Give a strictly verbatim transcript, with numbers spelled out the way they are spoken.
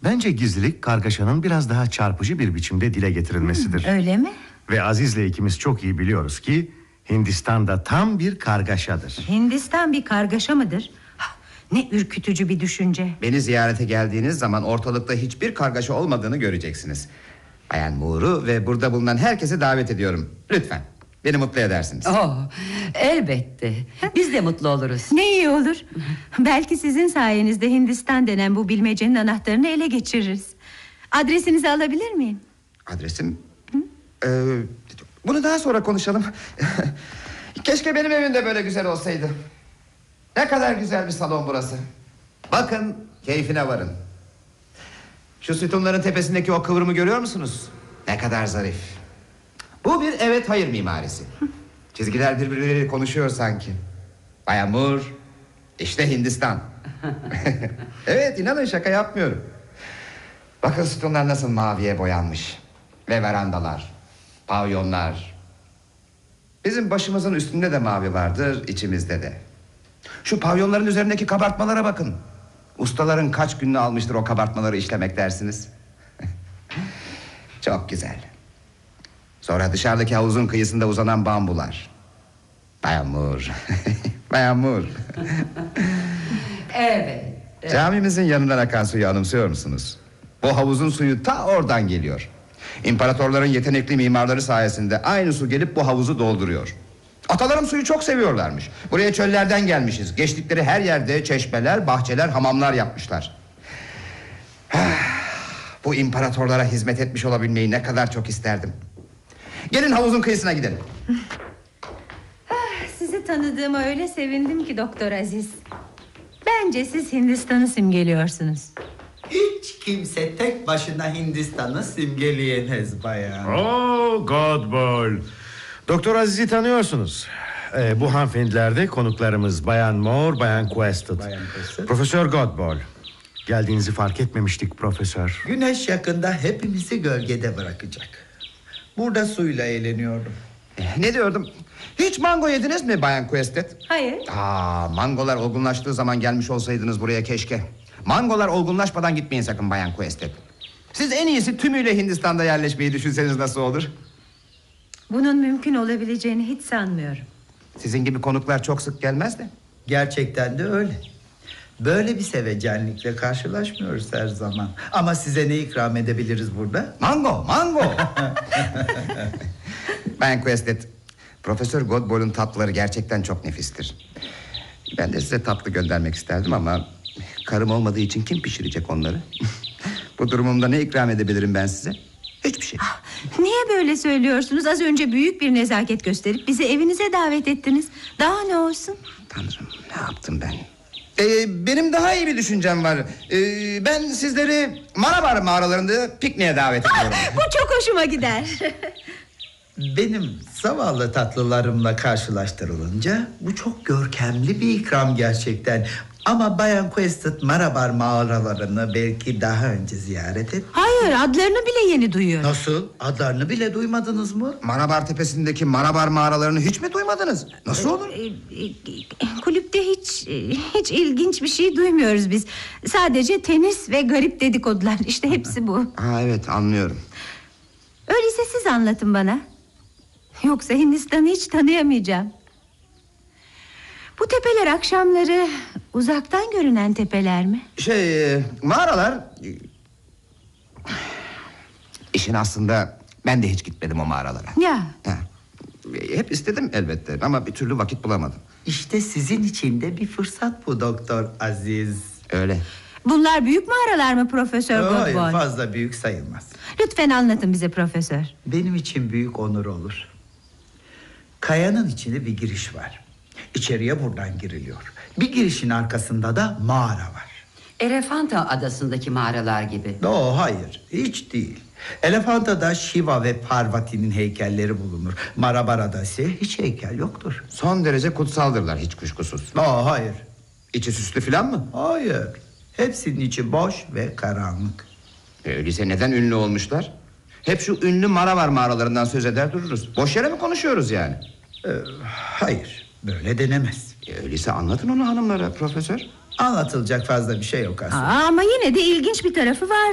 Bence gizlilik kargaşanın biraz daha çarpıcı bir biçimde dile getirilmesidir. Hmm, öyle mi? Ve Aziz'le ikimiz çok iyi biliyoruz ki Hindistan'da tam bir kargaşadır. Hindistan bir kargaşa mıdır? Ne ürkütücü bir düşünce. Beni ziyarete geldiğiniz zaman ortalıkta hiçbir kargaşa olmadığını göreceksiniz. Bayan Moore'u ve burada bulunan herkese davet ediyorum. Lütfen beni mutlu edersiniz. Oh, elbette. Biz de mutlu oluruz. Ne iyi olur. Belki sizin sayenizde Hindistan denen bu bilmecenin anahtarını ele geçiririz. Adresinizi alabilir miyim? Adresim? Ee, bunu daha sonra konuşalım. Keşke benim evim de böyle güzel olsaydı. Ne kadar güzel bir salon burası. Bakın, keyfine varın. Şu sütunların tepesindeki o kıvrımı görüyor musunuz? Ne kadar zarif. Bu bir evet hayır mimarisi. Çizgiler birbirleriyle konuşuyor sanki. Bayan Moore, işte Hindistan. Evet, inanın şaka yapmıyorum. Bakın sütunlar nasıl maviye boyanmış. Ve verandalar, pavyonlar. Bizim başımızın üstünde de mavi vardır, içimizde de. Şu pavyonların üzerindeki kabartmalara bakın. Ustaların kaç gününü almıştır o kabartmaları işlemek dersiniz. Çok güzel. Sonra dışarıdaki havuzun kıyısında uzanan bambular. Bayan Moore. Bayan Moore. Evet. Camimizin yanından akan suyu anımsıyor musunuz? Bu havuzun suyu ta oradan geliyor. İmparatorların yetenekli mimarları sayesinde aynı su gelip bu havuzu dolduruyor. Atalarım suyu çok seviyorlarmış. Buraya çöllerden gelmişiz. Geçtikleri her yerde çeşmeler, bahçeler, hamamlar yapmışlar. Bu imparatorlara hizmet etmiş olabilmeyi ne kadar çok isterdim. Gelin havuzun kıyısına gidelim. Sizi tanıdığıma öyle sevindim ki Doktor Aziz. Bence siz Hindistan'ı simgeliyorsunuz. Hiç kimse tek başına Hindistan'ı simgeleyemez bayan. Oh Godball. Doktor Aziz'i tanıyorsunuz. Ee, bu hanımefendilerde konuklarımız Bayan Moore, Bayan Quested. Bayan Quested. Profesör Godball. Geldiğinizi fark etmemiştik profesör. Güneş yakında hepimizi gölgede bırakacak. Burada suyla eğleniyordum. Eh, ne diyordum? Hiç mango yediniz mi Bayan Quested? Hayır. Aa, mangolar olgunlaştığı zaman gelmiş olsaydınız buraya keşke. Mangolar olgunlaşmadan gitmeyin sakın Bayan Quested. Siz en iyisi tümüyle Hindistan'da yerleşmeyi düşünseniz nasıl olur? Bunun mümkün olabileceğini hiç sanmıyorum. Sizin gibi konuklar çok sık gelmez de. Gerçekten de öyle. Böyle bir sevecenlikle karşılaşmıyoruz her zaman. Ama size ne ikram edebiliriz burada? Mango, mango. Bayan Quested, Profesör Godball'un tatlıları gerçekten çok nefistir. Ben de size tatlı göndermek isterdim ama karım olmadığı için kim pişirecek onları? Bu durumumda ne ikram edebilirim ben size? Hiçbir şey. Niye böyle söylüyorsunuz? Az önce büyük bir nezaket gösterip bizi evinize davet ettiniz. Daha ne olsun? Tanrım, ne yaptım ben? Ee, benim daha iyi bir düşüncem var. Ee, ben sizleri Marabar mağaralarında pikniğe davet ediyorum. Bu çok hoşuma gider. Benim zavallı tatlılarımla karşılaştırılınca bu çok görkemli bir ikram gerçekten. Ama Bayan Quested Marabar mağaralarını belki daha önce ziyaret et. Hayır, adlarını bile yeni duyuyorum. Nasıl? Adlarını bile duymadınız mı? Marabar tepesindeki Marabar mağaralarını hiç mi duymadınız? Nasıl olur? Ee, e, Kulüpte hiç e, hiç ilginç bir şey duymuyoruz biz. Sadece tenis ve garip dedikodular. İşte hepsi bu. Ha, evet, anlıyorum. Öyleyse siz anlatın bana. Yoksa Hindistan'ı hiç tanıyamayacağım. Bu tepeler akşamları uzaktan görünen tepeler mi? Şey, mağaralar... İşin aslında ben de hiç gitmedim o mağaralara. Ya. Ha. Hep istedim elbette ama bir türlü vakit bulamadım. İşte sizin için de bir fırsat bu Doktor Aziz. Öyle. Bunlar büyük mağaralar mı Profesör Hayır, Godball? fazla büyük sayılmaz. Lütfen anlatın bize Profesör. Benim için büyük onur olur. Kayanın içinde bir giriş var. İçeriye buradan giriliyor. Bir girişin arkasında da mağara var. Elefanta adasındaki mağaralar gibi. No, hayır, hiç değil. Elefanta'da Shiva ve Parvati'nin heykelleri bulunur. Marabara'da ise hiç heykel yoktur. Son derece kutsaldırlar hiç kuşkusuz. No, hayır. İçi süslü filan mı? Hayır. Hepsinin içi boş ve karanlık. Öyleyse neden ünlü olmuşlar? Hep şu ünlü Marabar mağaralarından söz eder dururuz. Boş yere mi konuşuyoruz yani? Ee, hayır, böyle denemez. E, öyleyse anlatın onu hanımlara profesör. Anlatılacak fazla bir şey yok aslında. Aa, ama yine de ilginç bir tarafı var.